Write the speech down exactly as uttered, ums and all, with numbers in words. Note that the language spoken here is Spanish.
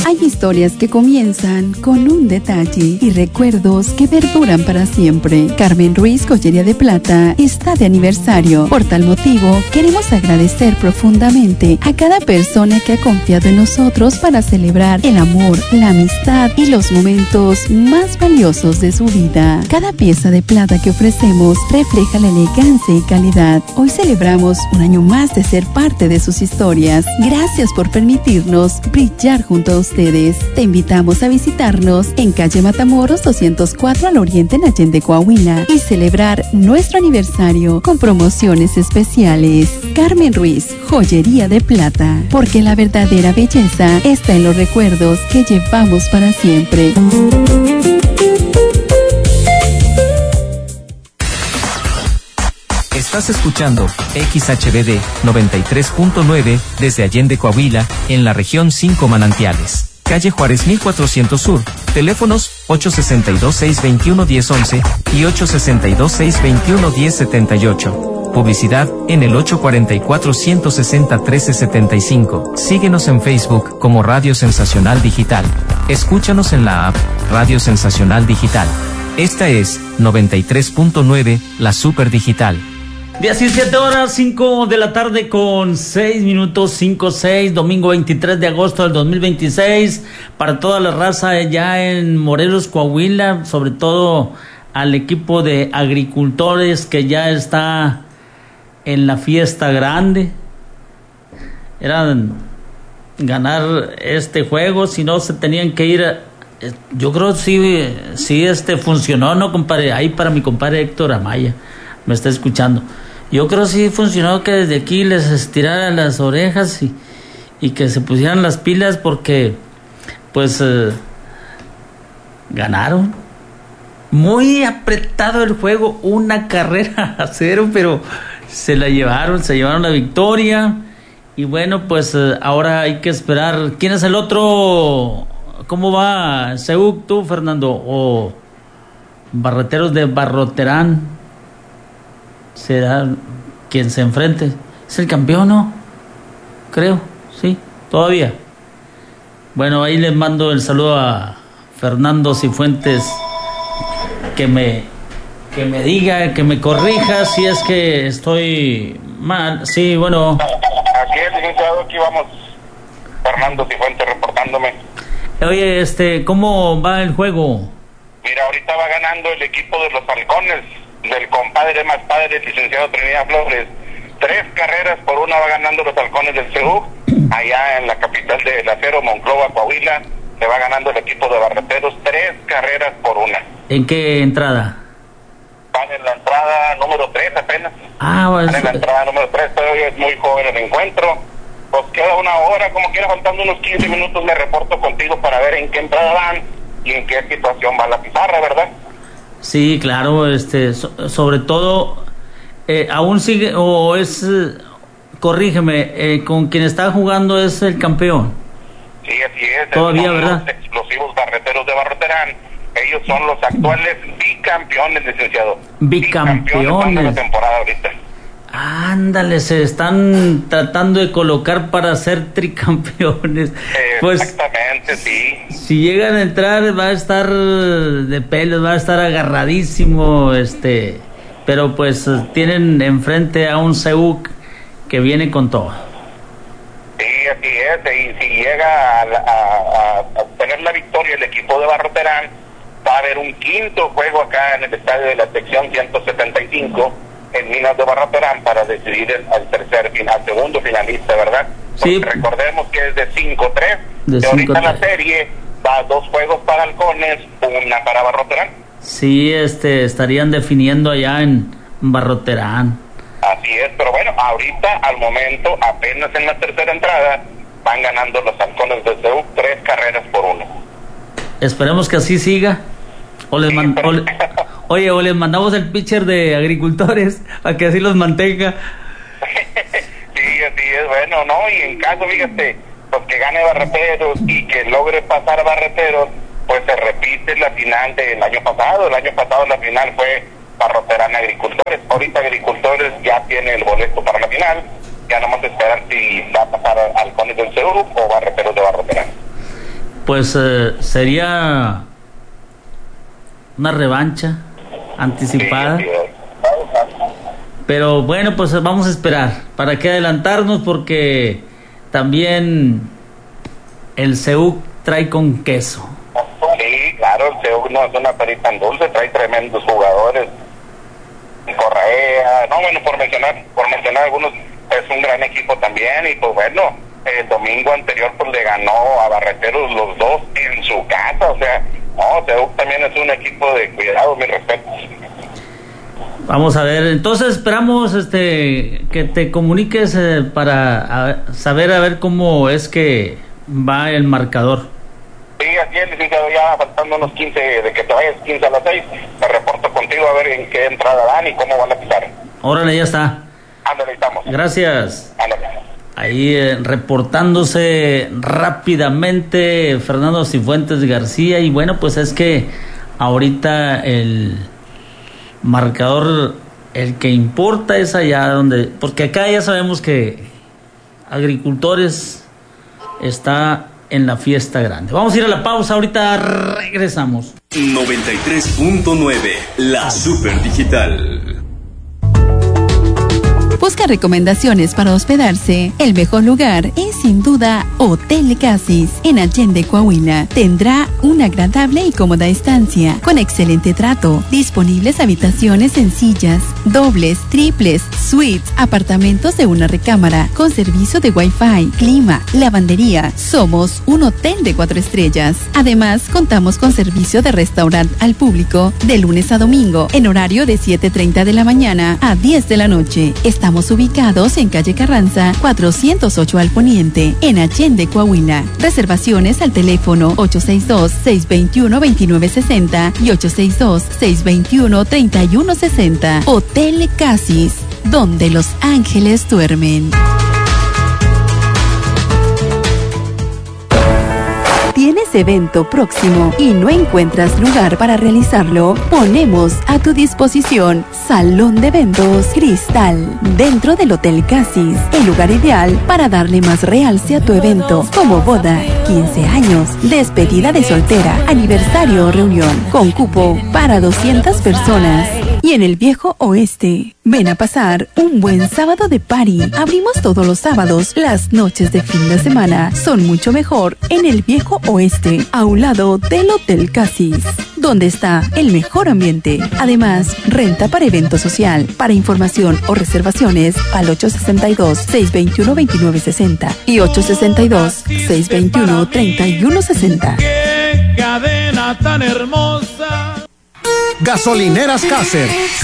Hay historias que comienzan con un detalle y recuerdos que perduran para siempre. Carmen Ruiz Joyería de Plata está de aniversario. Por tal motivo, queremos agradecer profundamente a cada persona que ha confiado en nosotros para celebrar el amor, la amistad y los momentos más valiosos de su vida. Cada pieza de plata que ofrecemos refleja la elegancia y calidad. Hoy celebramos un año más de ser parte de sus historias. Gracias por permitirnos brillar junto a ustedes. Te invitamos a visitarnos en calle Matamoros doscientos cuatro al oriente en Allende, Coahuila y celebrar nuestro aniversario con promociones especiales. Carmen Ruiz, Joyería de Plata, porque la verdadera belleza está en los recuerdos que llevamos para siempre. Estás escuchando X H B D noventa y tres punto nueve desde Allende, Coahuila, en la región cinco Manantiales. Calle Juárez mil cuatrocientos Sur. Teléfonos ocho seis dos, seis dos uno, uno cero uno uno y ocho seis dos, seis dos uno, uno cero siete ocho. Publicidad en el ocho cuatro cuatro, uno seis cero, uno tres siete cinco. Síguenos en Facebook como Radio Sensacional Digital. Escúchanos en la app Radio Sensacional Digital. Esta es noventa y tres punto nueve, la Super Digital. diecisiete horas, cinco de la tarde con seis minutos, cinco seis, domingo veintitrés de agosto del dos mil veintiséis, para toda la raza allá en Morelos, Coahuila, sobre todo al equipo de agricultores que ya está en la fiesta grande. Era ganar este juego, si no se tenían que ir a, yo creo sí, sí este funcionó, ¿no, compadre? Ahí para mi compadre Héctor Amaya, me está escuchando. Yo creo sí funcionó que desde aquí les estiraran las orejas y, y que se pusieran las pilas porque pues eh, ganaron. Muy apretado el juego, una carrera a cero, pero se la llevaron, se llevaron la victoria. Y bueno, pues eh, ahora hay que esperar. ¿Quién es el otro? ¿Cómo va Seúc, tú, Fernando? ¿O Barreteros de Barroterán? Será quien se enfrente. Es el campeón, ¿no? Creo, sí, todavía. Bueno, ahí les mando el saludo a Fernando Cifuentes, que me que me diga, que me corrija si es que estoy mal. Sí, bueno. Aquí es, licenciado, aquí vamos. Fernando Cifuentes reportándome. Oye, este, ¿cómo va el juego? Mira, ahorita va ganando el equipo de los Halcones, del compadre más padre, licenciado Trinidad Flores. Tres carreras por una va ganando los Halcones del Seúc, allá en la capital del acero, Monclova, Coahuila. Se va ganando el equipo de Barreteros, tres carreras por una. ¿En qué entrada? Van en la entrada número tres apenas. Ah, bueno. Van en la entrada número tres, todavía es muy joven el encuentro. Pues queda una hora, como quiera, faltando unos quince minutos me reporto contigo para ver en qué entrada van y en qué situación va la pizarra, ¿verdad? Sí, claro, este, so, sobre todo, eh, aún sigue, o es, eh, corrígeme, eh, con quien está jugando es el campeón. Sí, así es. Todavía, ¿verdad? Los explosivos Barreteros de Barroterán. Ellos son los actuales bicampeones, licenciado. Bicampeones. Bicampeones de la temporada ahorita. Ándale, se están tratando de colocar para ser tricampeones. Eh, pues, exactamente, sí. Si llegan a entrar va a estar de pelos, va a estar agarradísimo, este, pero pues tienen enfrente a un Seúc que viene con todo. Sí, así es, y si llega a, a, a obtener la victoria el equipo de Barroterán, va a haber un quinto juego acá en el estadio de la sección ciento setenta y cinco en Minas de Barroterán para decidir el, el tercer final, segundo finalista, ¿verdad? Porque sí. Recordemos que es de cinco tres, de, de ahorita la serie va dos juegos para Halcones, una para Barroterán. Sí, este, estarían definiendo allá en Barroterán. Así es, pero bueno, ahorita, al momento, apenas en la tercera entrada, van ganando los Halcones de Seúc tres carreras por uno. Esperemos que así siga. O les sí, man, pero... o le, oye, o les mandamos el pitcher de agricultores para que así los mantenga. Sí, así es, bueno, ¿no? Y en caso, fíjate, pues que gane Barreteros y que logre pasar a Barreteros, pues se repite la final del año pasado. El año pasado la final fue Barroterán Agricultores. Ahorita Agricultores ya tiene el boleto para la final. Ya nomás esperan si va a pasar Halcones del Seúc o Barreteros de Barroterán. pues eh, sería una revancha anticipada. Sí, Pero bueno, pues vamos a esperar. ¿Para qué adelantarnos? Porque también el C U trae con queso. Sí, claro, el C U no es una perita en dulce, trae tremendos jugadores. Correa, no, bueno, por mencionar, por mencionar algunos, es un gran equipo también. Y pues bueno, el domingo anterior pues le ganó a Barreteros los dos en su casa. O sea, no, C U también es un equipo de cuidado, mi respeto. Vamos a ver, entonces esperamos este que te comuniques eh, para a, saber a ver cómo es que va el marcador. Sí, así es, licenciado, ya faltando unos quince, de que te vayas quince a las seis, me reporto contigo a ver en qué entrada dan y cómo van a pisar. Órale, ya está. Ándale, estamos. Gracias. Ándale. Ahí eh, reportándose rápidamente Fernando Cifuentes García, y bueno, pues es que ahorita el marcador, el que importa es allá donde, porque acá ya sabemos que Agricultores está en la fiesta grande. Vamos a ir a la pausa, ahorita regresamos. noventa y tres punto nueve, la Super Digital. Busca recomendaciones para hospedarse. El mejor lugar es sin duda Hotel Casis en Allende, Coahuila. Tendrá una agradable y cómoda estancia con excelente trato. Disponibles habitaciones sencillas, dobles, triples, suites, apartamentos de una recámara con servicio de Wi-Fi, clima, lavandería. Somos un hotel de cuatro estrellas. Además, contamos con servicio de restaurante al público de lunes a domingo en horario de siete treinta de la mañana a diez de la noche. Estamos ubicados en calle Carranza, cuatrocientos ocho al poniente, en Allende, Coahuila. Reservaciones al teléfono ocho seis dos, seis dos uno, dos nueve seis cero y ocho seis dos, seis dos uno, tres uno seis cero. Hotel Casis, donde los ángeles duermen. ¿Tienes evento próximo y no encuentras lugar para realizarlo? Ponemos a tu disposición Salón de Eventos Cristal dentro del Hotel Casis, el lugar ideal para darle más realce a tu evento, como boda, quince años, despedida de soltera, aniversario o reunión, con cupo para doscientas personas. Y en el Viejo Oeste, ven a pasar un buen sábado de party. Abrimos todos los sábados. Las noches de fin de semana son mucho mejor en el Viejo Oeste, a un lado del Hotel Casis, donde está el mejor ambiente. Además, renta para evento social. Para información o reservaciones al ocho seis dos, seis dos uno, dos nueve seis cero y ocho seis dos, seis dos uno, tres uno seis cero. ¡Qué cadena tan hermosa! Gasolineras Caser,